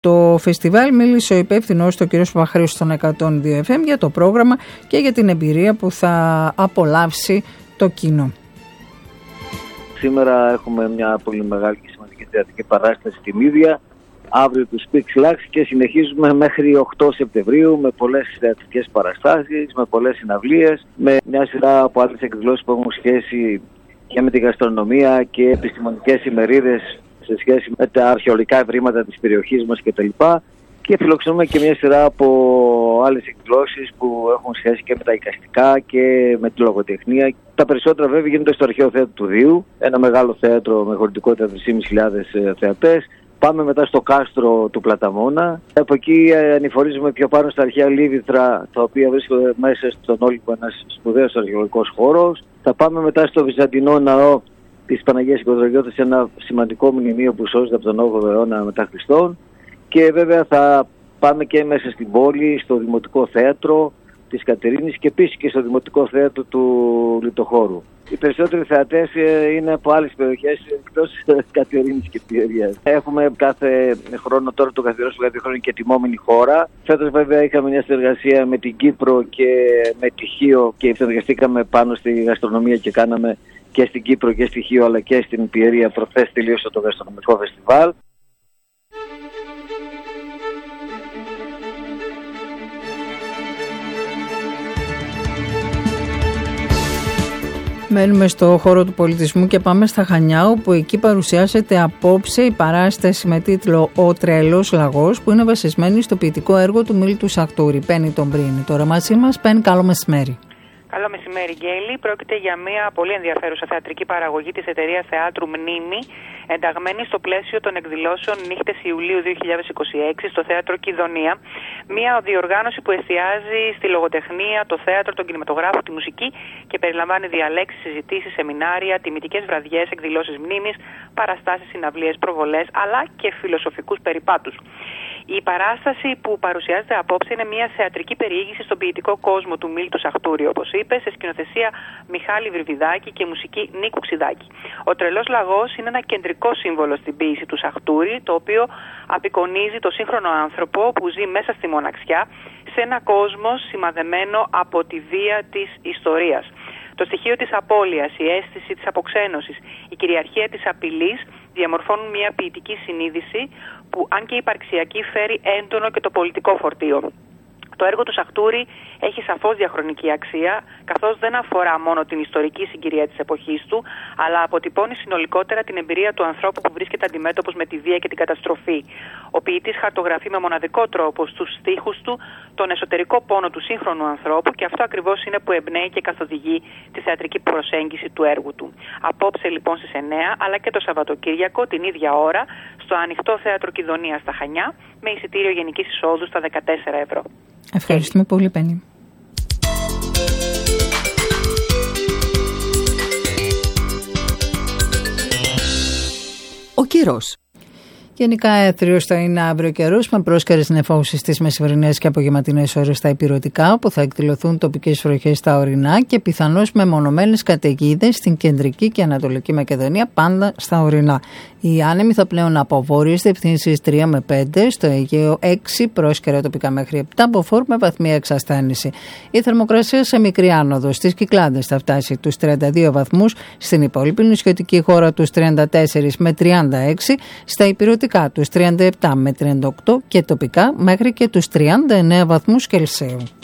το φεστιβάλ μίλησε ο υπεύθυνος, ο κ. Παπαχρήστος, στον 102 FM για το πρόγραμμα και για την εμπειρία που θα απολαύσει το κοινό. Σήμερα έχουμε μια πολύ μεγάλη και σημαντική θεατρική παράσταση στη Μύδια. Αύριο του Speak Slax και συνεχίζουμε μέχρι 8 Σεπτεμβρίου με πολλές θεατρικές παραστάσεις, με πολλές συναυλίες, με μια σειρά από άλλες εκδηλώσεις που έχουν σχέση και με τη γαστρονομία και επιστημονικές ημερίδες σε σχέση με τα αρχαιολογικά ευρήματα της περιοχής μας κτλ. Και φιλοξενούμε και μια σειρά από άλλες εκδηλώσεις που έχουν σχέση και με τα εικαστικά και με τη λογοτεχνία. Τα περισσότερα βέβαια γίνονται στο Αρχαίο Θέατρο του Δίου, ένα μεγάλο θέατρο με χωρητικότητα 3.500 θεατές. Πάμε μετά στο κάστρο του Πλαταμόνα. Από εκεί ανηφορίζουμε πιο πάνω στα αρχαία Λίβηθρα, τα οποία βρίσκονται μέσα στον Όλυμπο, ένας σπουδαίος αρχαιολογικός χώρος. Θα πάμε μετά στο Βυζαντινό ναό της Παναγίας Οικοδρογιώτας, ένα σημαντικό μνημείο που σώζεται από τον 8ο αιώνα μετά Χριστόν. Και βέβαια θα πάμε και μέσα στην πόλη, στο Δημοτικό Θέατρο της Κατερίνης και επίσης και στο Δημοτικό Θέατρο του Λιτοχώρου. Οι περισσότεροι θεατές είναι από άλλες περιοχές εκτός Κατερίνης και Πιερίας. Έχουμε κάθε χρόνο, τώρα το καθιερώσουμε κάθε χρόνο και τιμόμενη χώρα. Φέτος βέβαια είχαμε μια συνεργασία με την Κύπρο και με τη Χίο και συνεργαστήκαμε πάνω στη γαστρονομία και κάναμε και στην Κύπρο και στη Χίο αλλά και στην Πιερία. Προχθές τελείωσε το γαστρονομικό φεστιβάλ. Μένουμε στο χώρο του πολιτισμού και πάμε στα Χανιά, όπου εκεί παρουσιάζεται απόψε η παράσταση με τίτλο «Ο Τρελός Λαγός», που είναι βασισμένη στο ποιητικό έργο του Μίλτου Σαχτούρη. Πέννη τον Πρίνη. Τώρα μαζί μας. Πέννη, καλό μεσημέρι. Καλό μεσημέρι, Γκέλη. Πρόκειται για μια πολύ ενδιαφέρουσα θεατρική παραγωγή της εταιρείας Θεάτρου Μνήμη, ενταγμένη στο πλαίσιο των εκδηλώσεων Νύχτες Ιουλίου 2026 στο Θέατρο Κιδωνία. Μια διοργάνωση που εστιάζει στη λογοτεχνία, το θέατρο, τον κινηματογράφο, τη μουσική και περιλαμβάνει διαλέξεις, συζητήσεις, σεμινάρια, τιμητικές βραδιές, εκδηλώσεις μνήμης, παραστάσεις, συναυλίες, προβολές αλλά και φιλοσοφικούς περιπάτους. Η παράσταση που παρουσιάζεται απόψε είναι μια θεατρική περιήγηση στον ποιητικό κόσμο του Μίλτου Σαχτούρη, όπως είπε, σε σκηνοθεσία Μιχάλη Βρυβιδάκη και μουσική Νίκου Ξιδάκη. Ο Τρελός Λαγός είναι ένα κεντρικό σύμβολο στην ποίηση του Σαχτούρη, το οποίο απεικονίζει το σύγχρονο άνθρωπο που ζει μέσα στη μοναξιά, σε ένα κόσμο σημαδεμένο από τη βία της ιστορίας. Το στοιχείο της απώλειας, η αίσθηση της αποξένωσης, η κυριαρχία της απειλής διαμορφώνουν μια ποιητική συνείδηση που, αν και υπαρξιακή, φέρει έντονο και το πολιτικό φορτίο. Το έργο του Σαχτούρη έχει σαφώς διαχρονική αξία, καθώς δεν αφορά μόνο την ιστορική συγκυρία της εποχής του, αλλά αποτυπώνει συνολικότερα την εμπειρία του ανθρώπου που βρίσκεται αντιμέτωπος με τη βία και την καταστροφή. Ο ποιητής χαρτογραφεί με μοναδικό τρόπο στους στίχους του τον εσωτερικό πόνο του σύγχρονου ανθρώπου και αυτό ακριβώς είναι που εμπνέει και καθοδηγεί τη θεατρική προσέγγιση του έργου του. Απόψε λοιπόν στις 9, αλλά και το Σαββατοκύριακο την ίδια ώρα, στο Ανοιχτό Θέατρο Κιδωνία στα Χανιά, με εισιτήριο γενικής εισόδου στα 14 ευρώ. Ευχαριστούμε πολύ, Πέννη. Ο καιρός. Γενικά έθριος θα είναι αύριο καιρός, με πρόσκαιρες νεφώσεις στις μεσημερινές και απογευματινές ώρες στα ηπειρωτικά, όπου θα εκδηλωθούν τοπικές βροχές στα ορεινά και πιθανώς μεμονωμένες καταιγίδες στην κεντρική και ανατολική Μακεδονία, πάντα στα ορεινά. Οι άνεμοι θα πλέουν από βόρειες διευθύνσεις 3 με 5, στο Αιγαίο 6, πρόσκαιρα τοπικά μέχρι 7, από φόρ με βαθμία εξασθένηση. Η θερμοκρασία σε μικρή άνοδο στις Κυκλάδες θα φτάσει τους 32 βαθμούς, στην υπόλοιπη νησιωτική χώρα τους 34 με 36, στα ηπειρωτικά τους 37 με 38 και τοπικά μέχρι και τους 39 βαθμούς Κελσίου.